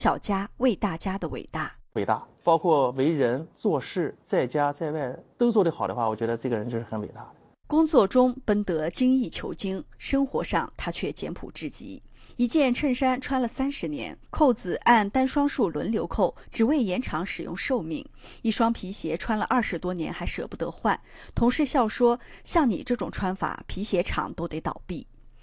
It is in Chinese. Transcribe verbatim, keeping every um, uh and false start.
小家为大家的伟大。 伟大，包括为人做事，在家在外都做得好的话，我觉得这个人就是很伟大的。 工作中奔得精益求精，生活上他却简朴至极。一件衬衫穿了三十年，扣子按单双数轮流扣，只为延长使用寿命。一双皮鞋穿了二十多年还舍不得换，同事笑说：像你这种穿法，皮鞋厂都得倒闭。